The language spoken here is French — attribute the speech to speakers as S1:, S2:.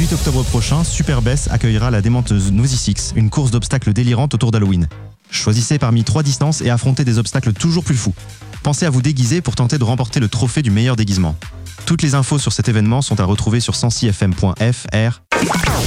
S1: 8 octobre prochain, Superbès accueillera la démenteuse Nosy Six, une course d'obstacles délirante autour d'Halloween. Choisissez parmi 3 distances et affrontez des obstacles toujours plus fous. Pensez à vous déguiser pour tenter de remporter le trophée du meilleur déguisement. Toutes les infos sur cet événement sont à retrouver sur 106fm.fr.